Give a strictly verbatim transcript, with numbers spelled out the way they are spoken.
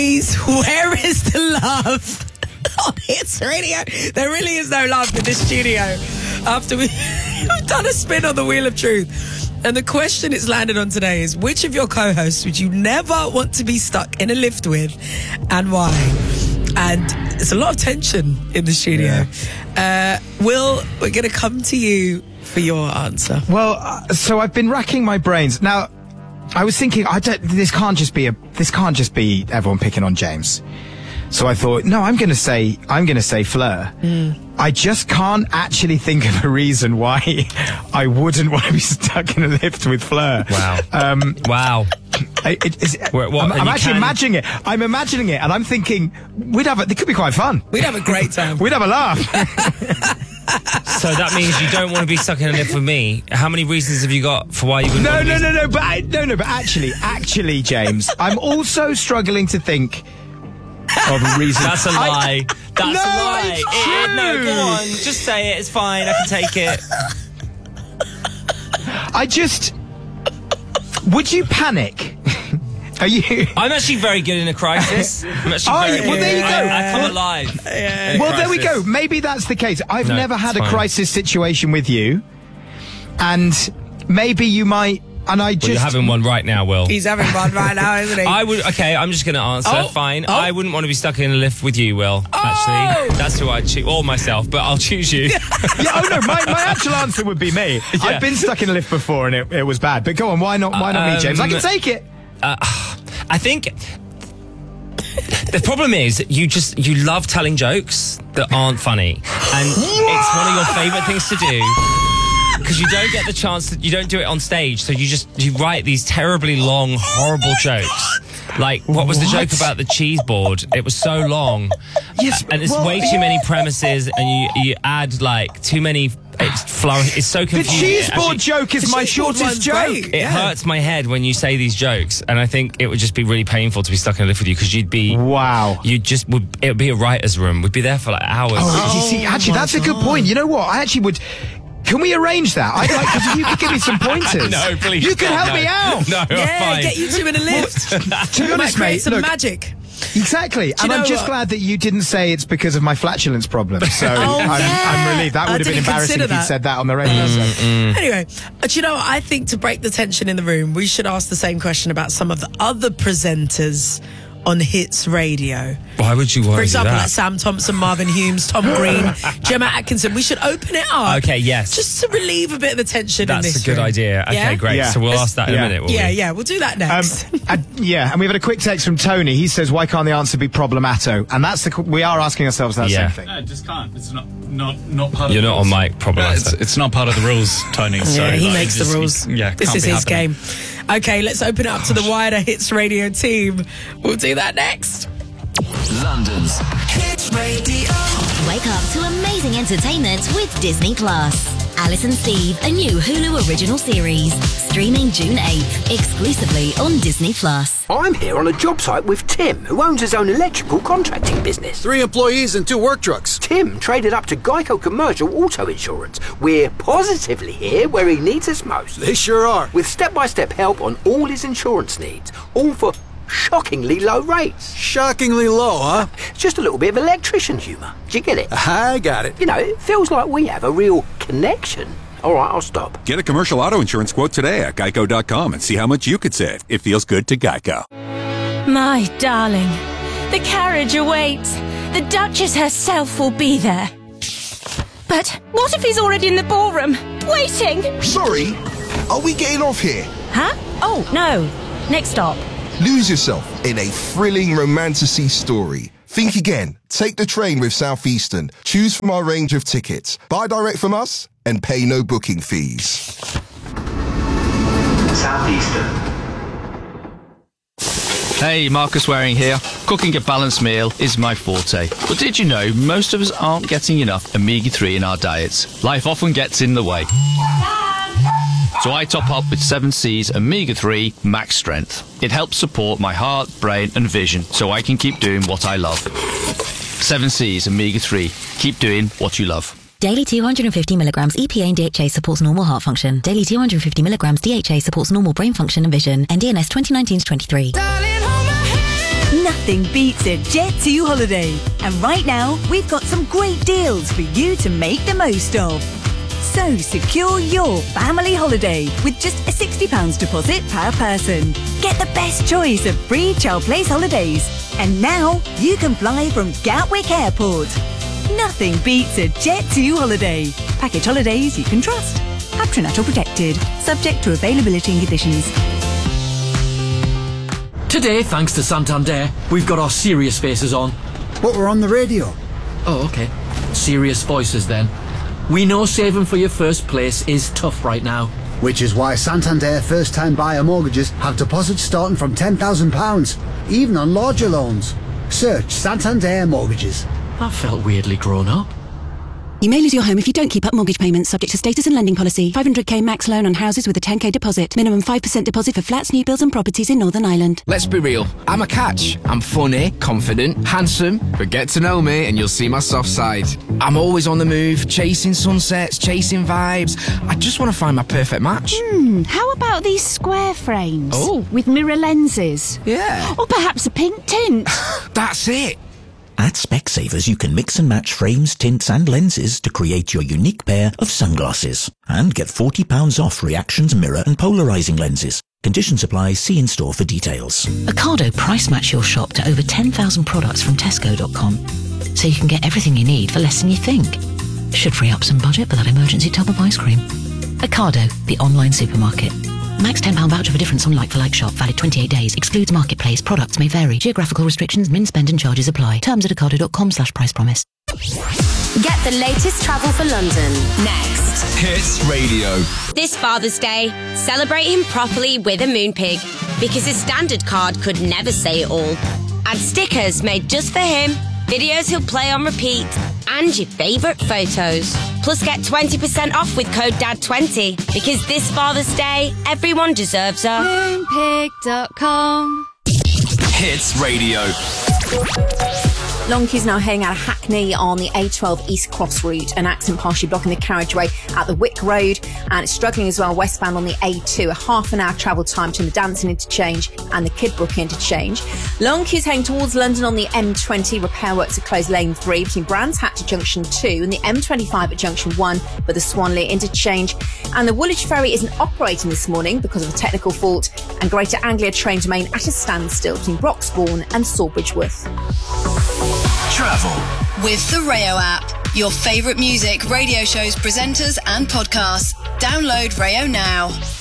Where is the love on Hits Radio? There really is no love in this studio after we've done a spin on the Wheel of Truth. And the question it's landed on today is, which of your co-hosts would you never want to be stuck in a lift with, and why? And it's a lot of tension in the studio. Yeah. Uh, Will, we're going to come to you for your answer. Well, uh, so I've been racking my brains. Now, I was thinking, I don't, this can't just be a, this can't just be everyone picking on James. So I thought, no, I'm going to say, I'm going to say Fleur. Mm. I just can't actually think of a reason why I wouldn't want to be stuck in a lift with Fleur. Wow. Um, wow. I, it, it's, what, what, I'm, I'm actually can... imagining it. I'm imagining it, and I'm thinking we'd have. A, it could be quite fun. We'd have a great time. We'd have a laugh. So that means you don't want to be stuck in a lift with me. How many reasons have you got for why you wouldn't? No, want to no, be... no, no. But I, no, no. But actually, actually, James, I'm also struggling to think of a reason. That's a lie. I, That's no, a lie. It's It, true. no, go on. Just say it. It's fine. I can take it. I just. Would you panic? Are you? I'm actually very good in a crisis. I'm actually Oh, very well, good. there you go. I, I come alive. Yeah. Well, there we go. Maybe that's the case. I've No, never had it's a fine. crisis situation with you, and maybe you might. And I just Well, you're having one right now, Will. He's having one right now, isn't he? I would. Okay, I'm just going to answer. Oh, Fine. oh. I wouldn't want to be stuck in a lift with you, Will. Oh. Actually, that's who I'd choose. Or myself, but I'll choose you. yeah, oh no, my, my actual answer would be me. Yeah. I've been stuck in a lift before and it, it was bad. But go on, why not? Why not Um, me, James? I can take it. Uh, I think the problem is you just you love telling jokes that aren't funny, and it's one of your favourite things to do. Because you don't get the chance, to, you don't do it on stage, so you just you write these terribly long, horrible jokes. Like, what was the What? joke about the cheese board? It was so long. Yes, And it's well, way too many premises, and you, you add, like, too many... It's flourish. It's so The confusing. cheese board Actually, joke is The my cheese board shortest one's joke. great. it Yeah. hurts my head when you say these jokes, and I think it would just be really painful to be stuck in a lift with you, because you'd be... Wow. You just would... It would be a writer's room. We'd be there for, like, hours. Oh, you see, actually, my that's a good God. point. You know what? I actually would... Can we arrange that? I'd like, because if you could give me some pointers. No, please. You could no, help no. me out. No, I'm yeah, fine. get you two in a lift. To be honest, Might create mate, some look, magic. exactly. And you I'm know just what? glad that you didn't say it's because of my flatulence problem. So Oh, I'm, yeah. I'm relieved. That I would have been didn't embarrassing consider if you'd that. said that on the radio. So. Anyway, uh, do you know what? I think to break the tension in the room, we should ask the same question about some of the other presenters on Hits Radio. Why would you want For to do example, that? like Sam Thompson, Marvin Humes, Tom Green, Gemma Atkinson. We should open it up. Okay, yes. Just to relieve a bit of the tension in That's this a good room. idea. Okay, Yeah? great. Yeah. So we'll ask that in Yeah. a minute, will Yeah, we? yeah, we'll do that Um, next. and, yeah, and we have had a quick text from Tony. He says, "Why can't the answer be problemato?" And that's the qu- we are asking ourselves that Yeah. same thing. No, it just can't. It's not not not part You're of the not on rules. mic, probably. No, it's, it's not part of the rules, Tony. So yeah, he like, makes just- the rules. Yeah, this can't is be his happening. game. Okay, let's open it up to the wider Hits Radio team. We'll do that next. London's Hits Radio. Wake up to amazing entertainment with Disney Plus. Alice and Steve, a new Hulu original series. Streaming June eighth, exclusively on Disney Plus. I'm here on a job site with Tim, who owns his own electrical contracting business. Three employees and two work trucks. Tim traded up to Geico Commercial Auto Insurance. We're positively here where he needs us most. They sure are. With step-by-step help on all his insurance needs, all for shockingly low rates. Shockingly low, huh? Just a little bit of electrician humour. Do you get it? I got it. You know, it feels like we have a real connection. All right, I'll stop. Get a commercial auto insurance quote today at geico dot com and see how much you could save. It feels good to Geico. My darling, the carriage awaits. The Duchess herself will be there. But what if he's already in the ballroom, waiting? Sorry, are we getting off here? Huh? Oh, no. Next stop. Lose yourself in a thrilling romantasy story. Think again. Take the train with Southeastern. Choose from our range of tickets. Buy direct from us and pay no booking fees. Southeastern. Hey, Marcus Waring here. Cooking a balanced meal is my forte. But did you know most of us aren't getting enough omega three in our diets? Life often gets in the way. So I top up with seven C's omega three Max Strength. It helps support my heart, brain and vision so I can keep doing what I love. seven C's omega three. Keep doing what you love. Daily two hundred fifty milligrams E P A and D H A supports normal heart function. Daily two hundred fifty milligrams D H A supports normal brain function and vision. N D N S twenty nineteen to twenty-three. Darling, hold my hand. Nothing Nothing beats a Jet two holiday. And right now, we've got some great deals for you to make the most of. So secure your family holiday with just a sixty pounds deposit per person. Get the best choice of free Child Place holidays. And now you can fly from Gatwick Airport. Nothing beats a Jet two holiday. Package holidays you can trust. Patronato protected. Subject to availability and conditions. Today, thanks to Santander, we've got our serious faces on. But we're on the radio. Oh, okay. Serious voices then. We know saving for your first place is tough right now. Which is why Santander first-time buyer mortgages have deposits starting from ten thousand pounds, even on larger loans. Search Santander Mortgages. That felt weirdly grown up. You may lose your home if you don't keep up mortgage payments, subject to status and lending policy. five hundred k max loan on houses with a ten k deposit. Minimum five percent deposit for flats, new builds and properties in Northern Ireland. Let's be real. I'm a catch. I'm funny, confident, handsome, but get to know me and you'll see my soft side. I'm always on the move, chasing sunsets, chasing vibes. I just want to find my perfect match. Hmm, how about these square frames? Oh. With mirror lenses? Yeah. Or perhaps a pink tint? That's it. At Specsavers, you can mix and match frames, tints and lenses to create your unique pair of sunglasses. And get forty pounds off Reactions mirror and polarising lenses. Conditions apply. See in store for details. Ocado price match your shop to over ten thousand products from Tesco dot com. So you can get everything you need for less than you think. Should free up some budget for that emergency tub of ice cream. Ocado, the online supermarket. Max ten pounds voucher for difference on like-for-like shop. Valid twenty-eight days. Excludes marketplace. Products may vary. Geographical restrictions, min spend and charges apply. Terms at ocado dot com slash price promise. Get the latest travel for London next. Hits Radio. This Father's Day, celebrate him properly with a Moonpig, because his standard card could never say it all. Add stickers made just for him, videos he'll play on repeat, and your favourite photos. Plus get twenty percent off with code D A D twenty, because this Father's Day, everyone deserves a Moonpig dot com. Hits Radio. Long queues now heading out of Hackney on the A twelve East Cross route. An accident partially blocking the carriageway at the Wick Road, and it's struggling as well westbound on the A two. A half an hour travel time between the Danson interchange and the Kidbrooke interchange. Long queues heading towards London on the M twenty. Repair works at closed lane three between Brands Hatch to junction two and the M twenty-five at junction one for the Swanley interchange. And the Woolwich ferry isn't operating this morning because of a technical fault, and Greater Anglia trains remain at a standstill between Broxbourne and Sawbridgeworth. Travel with the Rayo app. Your favourite music, radio shows, presenters and podcasts. Download Rayo now.